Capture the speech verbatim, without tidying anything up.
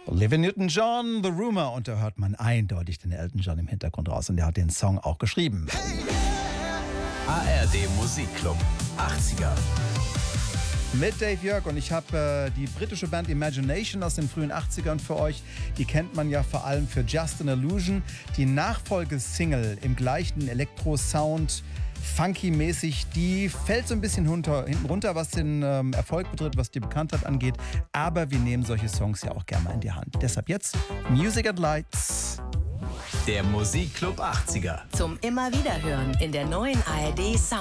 Olivia Newton-John, The Rumor, und da hört man eindeutig den Elton John im Hintergrund raus und der hat den Song auch geschrieben. A R D Musikclub achtziger. Mit Dave Jörg, und ich habe äh, die britische Band Imagination aus den frühen achtzigern für euch. Die kennt man ja vor allem für Just an Illusion. Die Nachfolgesingle im gleichen Elektro-Sound, funky-mäßig, die fällt so ein bisschen runter, hinten runter, was den ähm, Erfolg betrifft, was die Bekanntheit angeht. Aber wir nehmen solche Songs ja auch gerne mal in die Hand. Deshalb jetzt Music and Lights. Der Musikclub achtziger. Zum immer wieder hören in der neuen A R D Sound